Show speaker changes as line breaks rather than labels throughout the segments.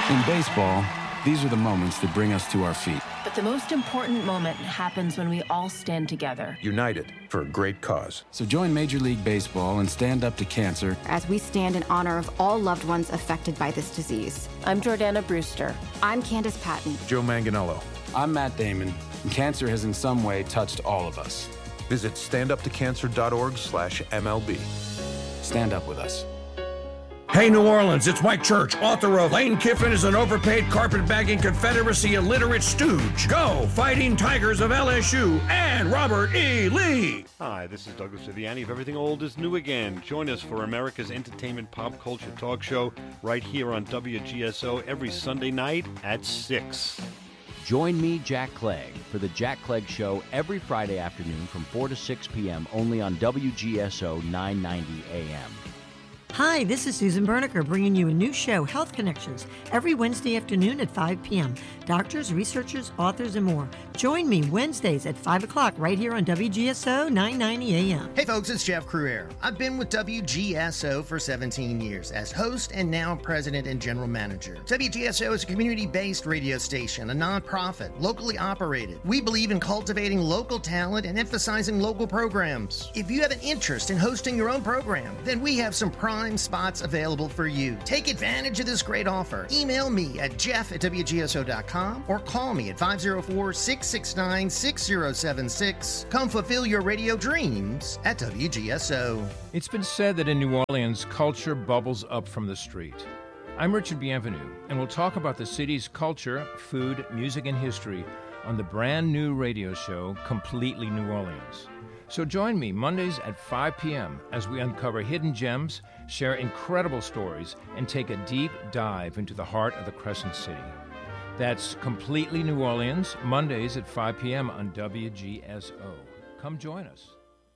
In baseball, these are the moments that bring us to our feet.
But the most important moment happens when we all stand together.
United for a great cause.
So join Major League Baseball and Stand Up to Cancer
as we stand in honor of all loved ones affected by this disease.
I'm Jordana Brewster.
I'm Candace Patton.
Joe Manganiello.
I'm Matt Damon, and cancer has in some way touched all of us.
Visit standuptocancer.org/MLB.
Stand up with us.
Hey, New Orleans, it's Mike Church, author of Lane Kiffin is an overpaid carpetbagging Confederacy illiterate stooge. Go, Fighting Tigers of LSU, and Robert E. Lee.
Hi, this is Douglas Viviani of Everything Old is New Again. Join us for America's entertainment pop culture talk show right here on WGSO every Sunday night at 6.
Join me, Jack Clegg, for the Jack Clegg Show every Friday afternoon from 4 to 6 p.m. only on WGSO 990 AM.
Hi, this is Susan Berniker bringing you a new show, Health Connections, every Wednesday afternoon at 5 p.m. Doctors, researchers, authors, and more. Join me Wednesdays at 5 o'clock right here on WGSO 990 AM.
Hey folks, it's Jeff Cruere. I've been with WGSO for 17 years as host and now president and general manager. WGSO is a community-based radio station, a nonprofit, locally operated. We believe in cultivating local talent and emphasizing local programs. If you have an interest in hosting your own program, then we have some prime spots available for you. Take advantage of this great offer. Email me at jeff@wgso.com or call me at 504-669-6076. Come fulfill your radio dreams at WGSO.
It's been said that in New Orleans, culture bubbles up from the street. I'm Richard Bienvenu, and we'll talk about the city's culture, food, music, and history on the brand new radio show, Completely New Orleans. So join me Mondays at 5 p.m. as we uncover hidden gems, share incredible stories, and take a deep dive into the heart of the Crescent City. That's Completely New Orleans, Mondays at 5 p.m. on WGSO. Come join us.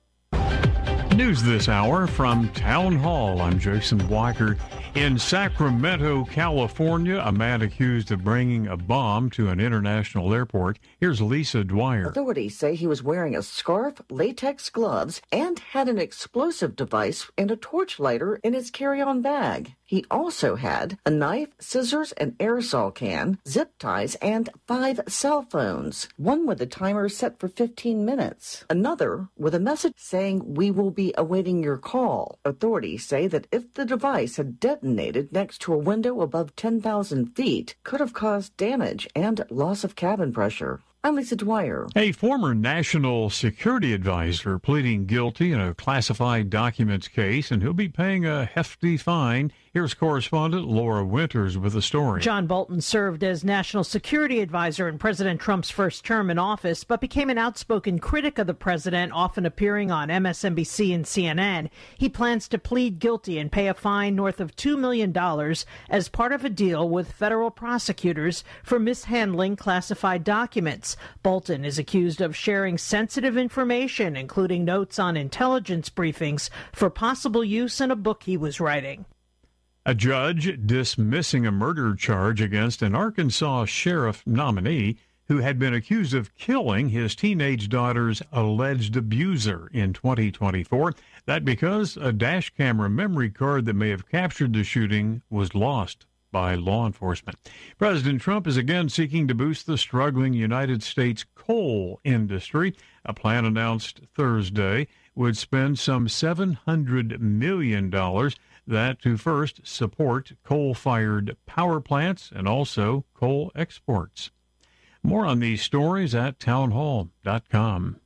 News this hour from Town Hall. I'm Jason Weicker. In Sacramento, California, a man accused of bringing a bomb to an international airport. Here's Lisa Dwyer.
Authorities say he was wearing a scarf, latex gloves, and had an explosive device and a torch lighter in his carry-on bag. He also had a knife, scissors, an aerosol can, zip ties, and 5 cell phones. One with a timer set for 15 minutes. Another with a message saying, "We will be awaiting your call." Authorities say that if the device had detonated next to a window above 10,000 feet, could have caused damage and loss of cabin pressure. I'm Lisa Dwyer.
A former national security advisor pleading guilty in a classified documents case, and he'll be paying a hefty fine. Here's correspondent Laura Winters with the story.
John Bolton served as national security advisor in President Trump's first term in office, but became an outspoken critic of the president, often appearing on MSNBC and CNN. He plans to plead guilty and pay a fine north of $2 million as part of a deal with federal prosecutors for mishandling classified documents. Bolton is accused of sharing sensitive information, including notes on intelligence briefings, for possible use in a book he was writing.
A judge dismissing a murder charge against an Arkansas sheriff nominee who had been accused of killing his teenage daughter's alleged abuser in 2024. That because a dash camera memory card that may have captured the shooting was lost by law enforcement. President Trump is again seeking to boost the struggling United States coal industry. A plan announced Thursday would spend some $700 million. That to first support coal-fired power plants and also coal exports. More on these stories at townhall.com.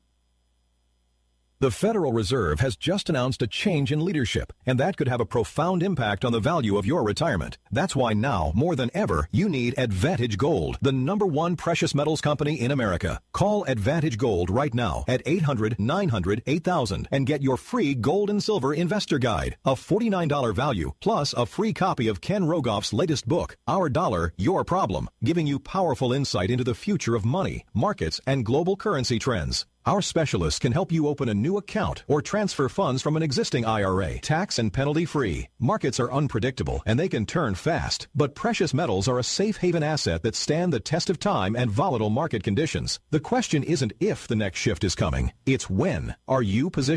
The Federal Reserve has just announced a change in leadership, and that could have a profound impact on the value of your retirement. That's why now, more than ever, you need Advantage Gold, the #1 precious metals company in America. Call Advantage Gold right now at 800-900-8000 and get your free gold and silver investor guide, a $49 value, plus a free copy of Ken Rogoff's latest book, Our Dollar, Your Problem, giving you powerful insight into the future of money, markets, and global currency trends. Our specialists can help you open a new account or transfer funds from an existing IRA, tax and penalty free. Markets are unpredictable and they can turn fast, but precious metals are a safe haven asset that stand the test of time and volatile market conditions. The question isn't if the next shift is coming, it's when. Are you positioned?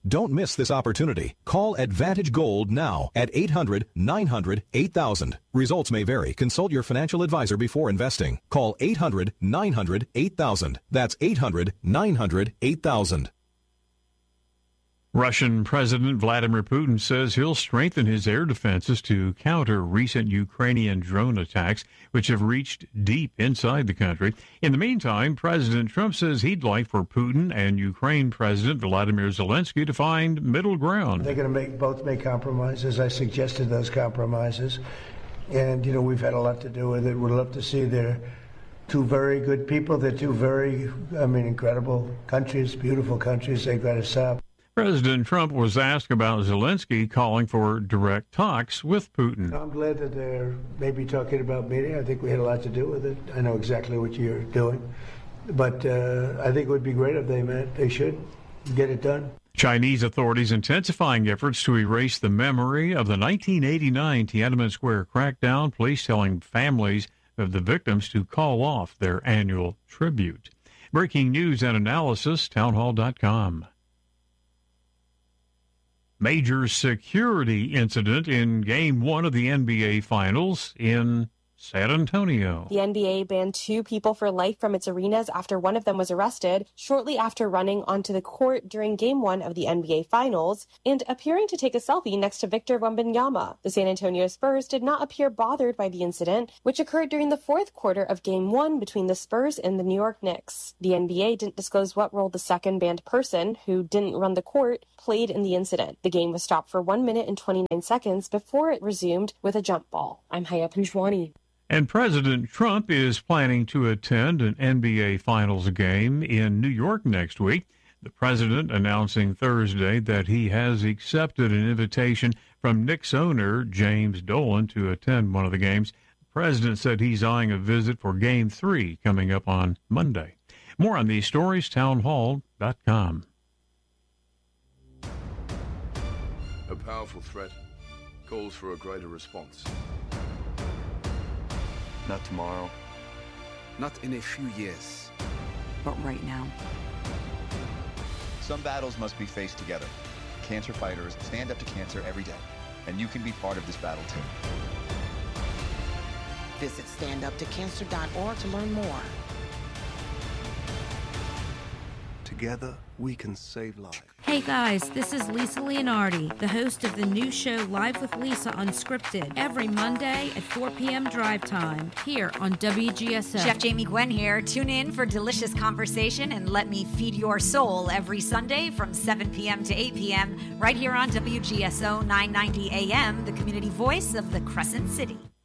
Don't miss this opportunity. Call Advantage Gold now at 800-900-8000. Results may vary. Consult your financial advisor before investing. Call 800-900-8000. That's 800-900-8000.
Russian President Vladimir Putin says he'll strengthen his air defenses to counter recent Ukrainian drone attacks, which have reached deep inside the country. In the meantime, President Trump says he'd like for Putin and Ukraine President Vladimir Zelensky to find middle ground.
They're going to both make compromises. I suggested those compromises. And, we've had a lot to do with it. We'd love to see they're two very good people. They're two very, incredible countries, beautiful countries. They've got to stop.
President Trump was asked about Zelensky calling for direct talks with Putin.
I'm glad that they're maybe talking about meeting. I think we had a lot to do with it. I know exactly what you're doing. But I think it would be great if they met. They should get it done.
Chinese authorities intensifying efforts to erase the memory of the 1989 Tiananmen Square crackdown, police telling families of the victims to call off their annual tribute. Breaking news and analysis, townhall.com. Major security incident in Game 1 of the NBA Finals in San Antonio.
The NBA banned 2 people for life from its arenas after one of them was arrested shortly after running onto the court during Game 1 of the NBA Finals and appearing to take a selfie next to Victor Wembanyama. The San Antonio Spurs did not appear bothered by the incident, which occurred during the 4th quarter of Game 1 between the Spurs and the New York Knicks. The NBA didn't disclose what role the second banned person, who didn't run the court, played in the incident. The game was stopped for 1 minute and 29 seconds before it resumed with a jump ball. I'm Haya Panjwani.
And President Trump is planning to attend an NBA Finals game in New York next week. The president announcing Thursday that he has accepted an invitation from Knicks owner James Dolan to attend one of the games. The president said he's eyeing a visit for Game 3 coming up on Monday. More on these stories, townhall.com.
A powerful threat calls for a greater response.
Not tomorrow. Not in a few years.
But right now.
Some battles must be faced together. Cancer fighters stand up to cancer every day, and you can be part of this battle too.
Visit standuptocancer.org to learn more.
Together, we can save lives.
Hey guys, this is Lisa Leonardi, the host of the new show Live with Lisa Unscripted, every Monday at 4 p.m. drive time, here on WGSO.
Chef Jamie Gwen here. Tune in for delicious conversation and let me feed your soul every Sunday from 7 p.m. to 8 p.m. right here on WGSO 990 AM, the community voice of the Crescent City.